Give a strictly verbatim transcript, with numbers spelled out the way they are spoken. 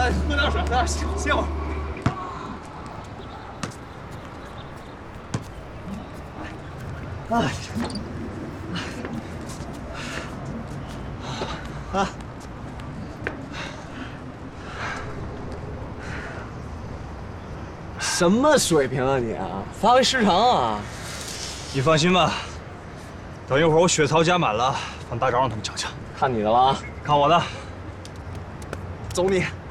来，喝点水，来歇歇会儿。哎，啊，什么水平啊你啊？发挥失常啊！ 你放心吧，等一会儿我血槽加满了，放大招让他们瞧瞧。 看你的了啊！ 看我的。 走你。